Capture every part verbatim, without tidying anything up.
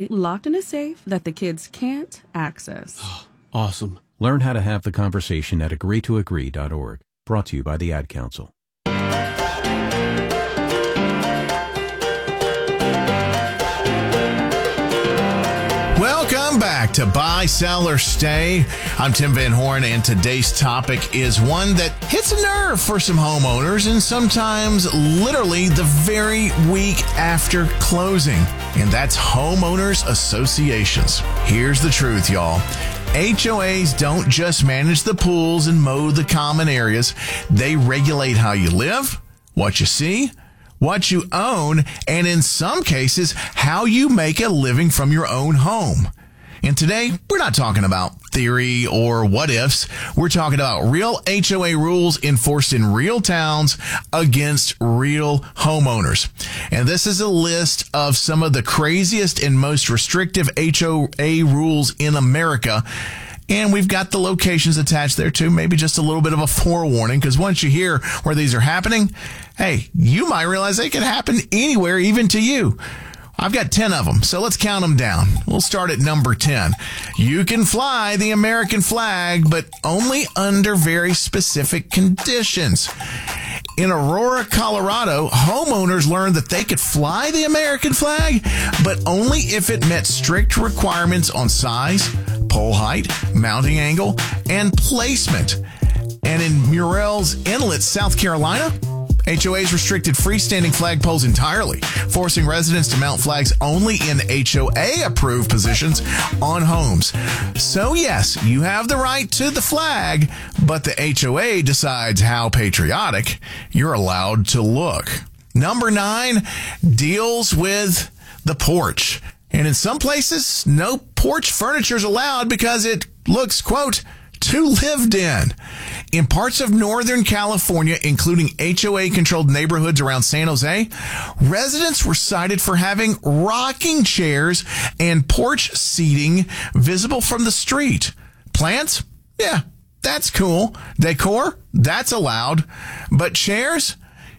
locked in a safe that the kids can't access. Awesome. Learn how to have the conversation at agree to agree dot org. Brought to you by the Ad Council. Welcome back to Buy, Sell, or Stay. I'm Tim Van Horn, and today's topic is one that hits a nerve for some homeowners, and sometimes literally the very week after closing, and that's homeowners associations. Here's the truth, y'all. H O As don't just manage the pools and mow the common areas. They regulate how you live, what you see, what you own, and in some cases, how you make a living from your own home. And today, we're not talking about theory or what-ifs. We're talking about real H O A rules enforced in real towns against real homeowners. And this is a list of some of the craziest and most restrictive H O A rules in America. And we've got the locations attached there too. Maybe just a little bit of a forewarning, because once you hear where these are happening, hey, you might realize they could happen anywhere, even to you. I've got ten of them, so let's count them down. We'll start at number ten. You can fly the American flag, but only under very specific conditions. In Aurora, Colorado, homeowners learned that they could fly the American flag, but only if it met strict requirements on size, pole height, mounting angle, and placement. And in Murrells Inlet, South Carolina, H O As restricted freestanding flagpoles entirely, forcing residents to mount flags only in H O A-approved positions on homes. So yes, you have the right to the flag, but the H O A decides how patriotic you're allowed to look. Number nine deals with the porch. And in some places, no porch furniture is allowed because it looks, quote, too lived in. In parts of Northern California, including H O A-controlled neighborhoods around San Jose, residents were cited for having rocking chairs and porch seating visible from the street. Plants? Yeah, that's cool. Decor? That's allowed. But chairs?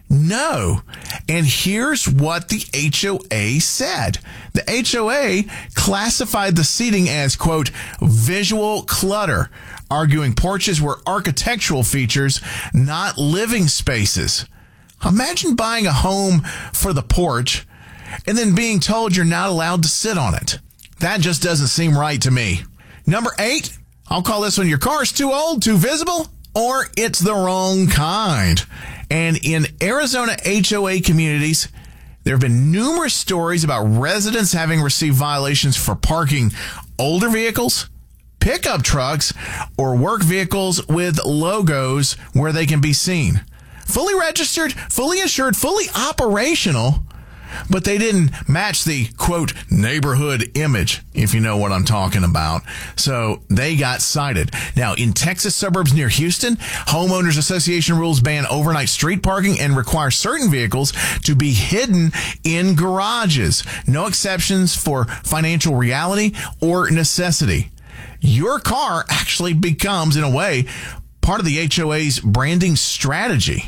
No. And here's what the H O A said. The H O A classified the seating as, quote, visual clutter, arguing porches were architectural features, not living spaces. Imagine buying a home for the porch and then being told you're not allowed to sit on it. That just doesn't seem right to me. Number eight, I'll call this one your car's too old, too visible, or it's the wrong kind. And in Arizona H O A communities, there have been numerous stories about residents having received violations for parking older vehicles, pickup trucks, or work vehicles with logos where they can be seen. Fully registered, fully insured, fully operational, but they didn't match the, quote, neighborhood image, if you know what I'm talking about. So they got cited. Now, in Texas suburbs near Houston, homeowners association rules ban overnight street parking and require certain vehicles to be hidden in garages. No exceptions for financial reality or necessity. Your car actually becomes, in a way, part of the H O A's branding strategy.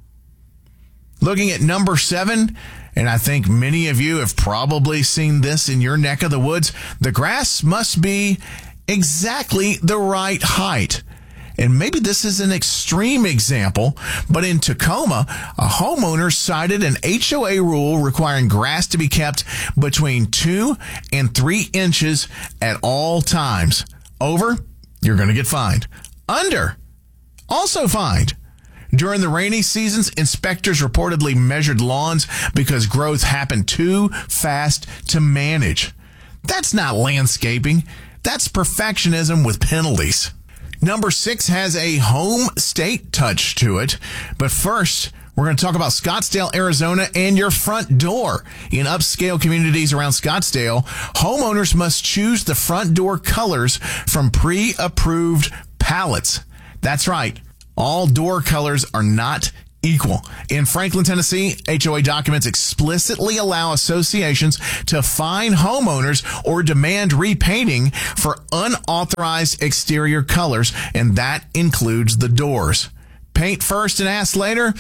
Looking at number seven, and I think many of you have probably seen this in your neck of the woods, the grass must be exactly the right height. And maybe this is an extreme example, but in Tacoma, a homeowner cited an H O A rule requiring grass to be kept between two and three inches at all times. Over, you're going to get fined. Under, also fined. During the rainy seasons, inspectors reportedly measured lawns because growth happened too fast to manage. That's not landscaping. That's perfectionism with penalties. Number six has a home state touch to it. But first, we're going to talk about Scottsdale, Arizona, and your front door. In upscale communities around Scottsdale, homeowners must choose the front door colors from pre-approved palettes. That's right. All door colors are not equal. In Franklin, Tennessee, H O A documents explicitly allow associations to fine homeowners or demand repainting for unauthorized exterior colors, and that includes the doors. paint first and ask later?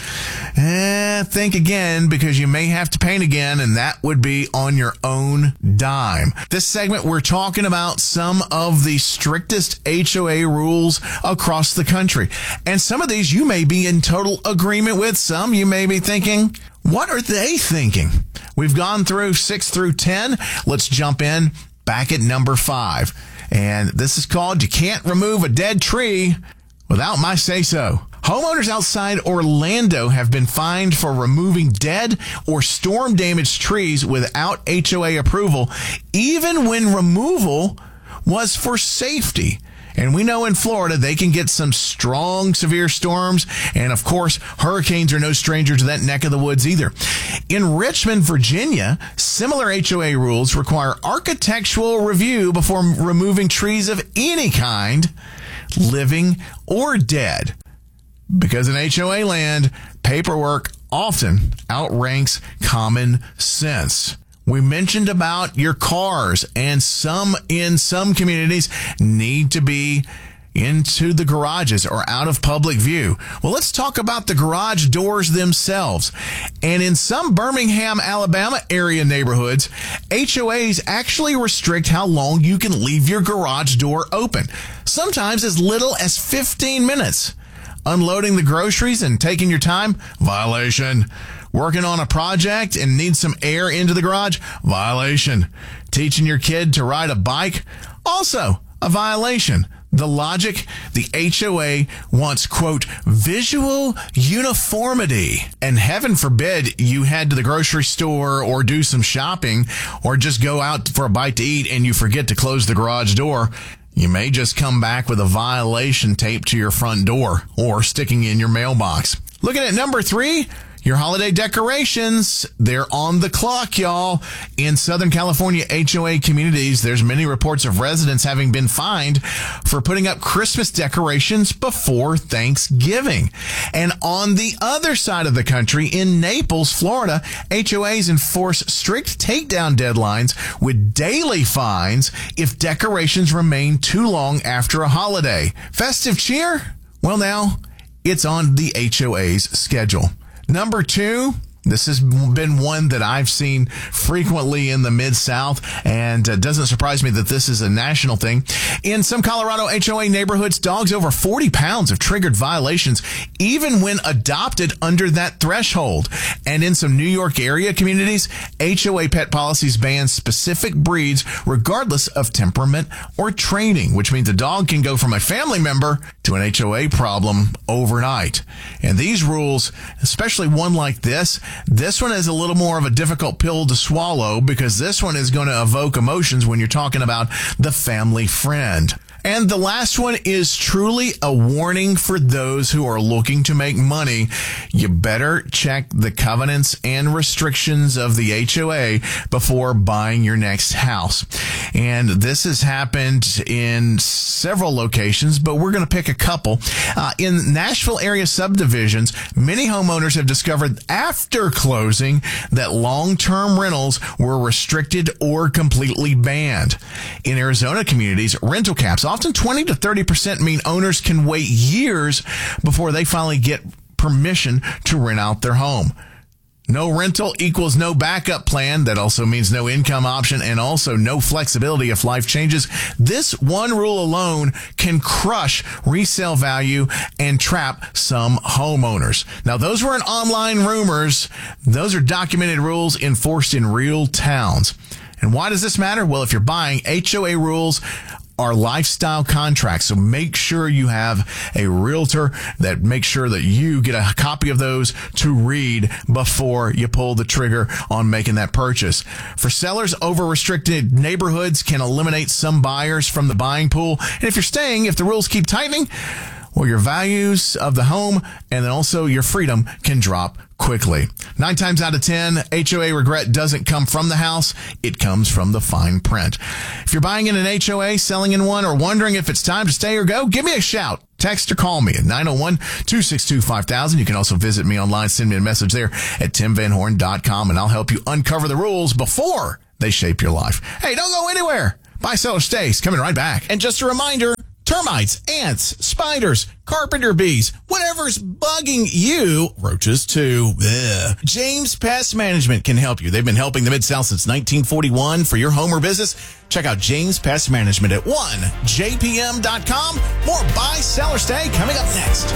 Eh, think again, because you may have to paint again, and that would be on your own dime. This segment, we're talking about some of the strictest H O A rules across the country. And some of these you may be in total agreement with. Some you may be thinking, what are they thinking? We've gone through six through ten. Let's jump in back at number five. And this is called, You Can't Remove a Dead Tree Without My Say-So. Homeowners outside Orlando have been fined for removing dead or storm-damaged trees without H O A approval, even when removal was for safety. And we know in Florida, they can get some strong, severe storms. And, of course, hurricanes are no stranger to that neck of the woods either. In Richmond, Virginia, similar H O A rules require architectural review before removing trees of any kind, living or dead. Because in H O A land, paperwork often outranks common sense. We mentioned about your cars, and some in some communities need to be into the garages or out of public view. Well, let's talk about the garage doors themselves. And in some Birmingham, Alabama area neighborhoods, H O As actually restrict how long you can leave your garage door open, sometimes as little as fifteen minutes. Unloading the groceries and taking your time? Violation. Working on a project and need some air into the garage? Violation. Teaching your kid to ride a bike? Also a violation. The logic, the H O A wants, quote, visual uniformity. And heaven forbid you head to the grocery store or do some shopping or just go out for a bite to eat and you forget to close the garage door. You may just come back with a violation taped to your front door or sticking in your mailbox. Looking at number three, your holiday decorations, they're on the clock, y'all. In Southern California H O A communities, there's many reports of residents having been fined for putting up Christmas decorations before Thanksgiving. And on the other side of the country, in Naples, Florida, H O As enforce strict takedown deadlines with daily fines if decorations remain too long after a holiday. Festive cheer? Well, now, it's on the H O A's schedule. Number two, this has been one that I've seen frequently in the Mid-South, and it doesn't surprise me that this is a national thing. In some Colorado H O A neighborhoods, dogs over forty pounds have triggered violations, even when adopted under that threshold. And in some New York area communities, H O A pet policies ban specific breeds regardless of temperament or training, which means a dog can go from a family member to an H O A problem overnight. And these rules, especially one like this, this one is a little more of a difficult pill to swallow because this one is going to evoke emotions when you're talking about the family friend. And the last one is truly a warning for those who are looking to make money. You better check the covenants and restrictions of the H O A before buying your next house. And this has happened in several locations, but we're going to pick a couple. Uh, in Nashville area subdivisions, many homeowners have discovered after closing that long-term rentals were restricted or completely banned. In Arizona communities, rental caps, often twenty to thirty percent, mean owners can wait years before they finally get permission to rent out their home. No rental equals no backup plan. That also means no income option and also no flexibility if life changes. This one rule alone can crush resale value and trap some homeowners. Now, those weren't online rumors. Those are documented rules enforced in real towns. And why does this matter? Well, if you're buying, H O A rules are lifestyle contracts. So make sure you have a realtor that makes sure that you get a copy of those to read before you pull the trigger on making that purchase. For sellers, over-restricted neighborhoods can eliminate some buyers from the buying pool. And if you're staying, if the rules keep tightening, well, your values of the home and then also your freedom can drop quickly. Nine times out of ten, H O A regret doesn't come from the house. It comes from the fine print. If you're buying in an H O A, selling in one, or wondering if it's time to stay or go, give me a shout. Text or call me at nine oh one, two six two, five thousand. You can also visit me online. Send me a message there at tim van horn dot com, and I'll help you uncover the rules before they shape your life. Hey, don't go anywhere. Buy, Sell, or Stay. Coming right back. And just a reminder, Termites, ants, spiders, carpenter bees, whatever's bugging you, roaches too. Ugh. James Pest Management can help you. They've been helping the Mid-South since nineteen forty-one for your home or business. Check out James Pest Management at one j p m dot com. More Buy, Sell, or Stay coming up next.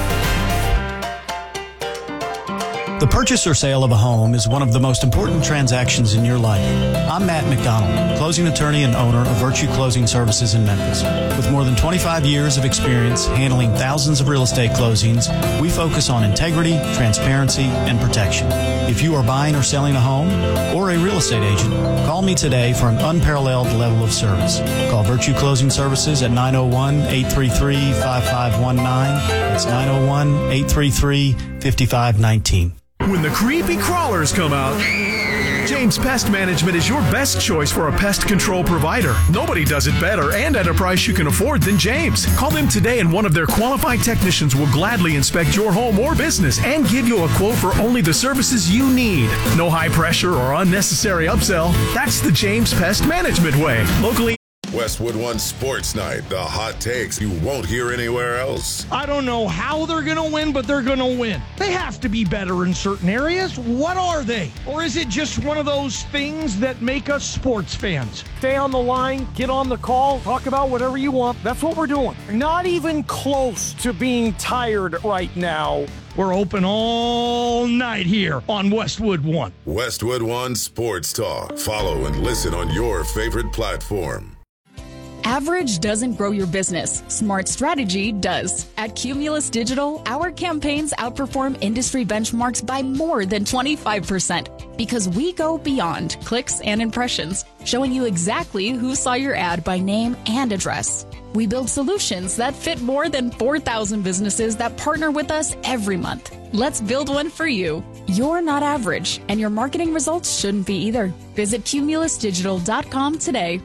The purchase or sale of a home is one of the most important transactions in your life. I'm Matt McDonald, closing attorney and owner of Virtue Closing Services in Memphis. With more than twenty-five years of experience handling thousands of real estate closings, we focus on integrity, transparency, and protection. If you are buying or selling a home or a real estate agent, call me today for an unparalleled level of service. Call Virtue Closing Services at nine oh one, eight three three, five five one nine. That's nine oh one, eight three three, five five one nine. When the creepy crawlers come out, James Pest Management is your best choice for a pest control provider. Nobody does it better and at a price you can afford than James. Call them today and one of their qualified technicians will gladly inspect your home or business and give you a quote for only the services you need. No high pressure or unnecessary upsell. That's the James Pest Management way. Locally. Westwood One Sports Night, the hot takes you won't hear anywhere else. I don't know how they're going to win, but they're going to win. They have to be better in certain areas. What are they? Or is it just one of those things that make us sports fans? Stay on the line, get on the call, talk about whatever you want. That's what we're doing. Not even close to being tired right now. We're open all night here on Westwood One. Westwood One Sports Talk. Follow and listen on your favorite platform. Average doesn't grow your business. Smart strategy does. At Cumulus Digital, our campaigns outperform industry benchmarks by more than twenty-five percent because we go beyond clicks and impressions, showing you exactly who saw your ad by name and address. We build solutions that fit more than four thousand businesses that partner with us every month. Let's build one for you. You're not average, and your marketing results shouldn't be either. Visit cumulus digital dot com today.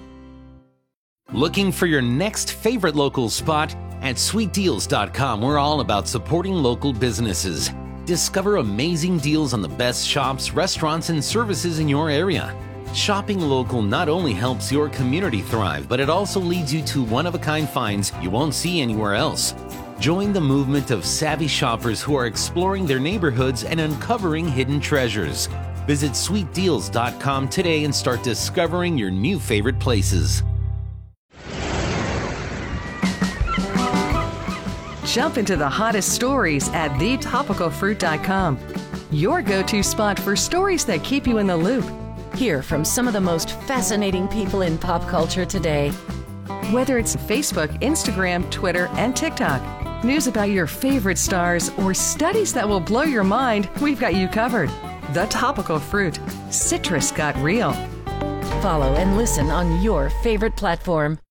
Looking for your next favorite local spot? At sweet deals dot com, we're all about supporting local businesses. Discover amazing deals on the best shops, restaurants, and services in your area. Shopping local not only helps your community thrive, but it also leads you to one-of-a-kind finds you won't see anywhere else. Join the movement of savvy shoppers who are exploring their neighborhoods and uncovering hidden treasures. Visit sweet deals dot com today and start discovering your new favorite places. Jump into the hottest stories at the topical fruit dot com. Your go-to spot for stories that keep you in the loop. Hear from some of the most fascinating people in pop culture today. Whether it's Facebook, Instagram, Twitter, and TikTok, news about your favorite stars, or studies that will blow your mind, we've got you covered. The Topical Fruit. Citrus got real. Follow and listen on your favorite platform.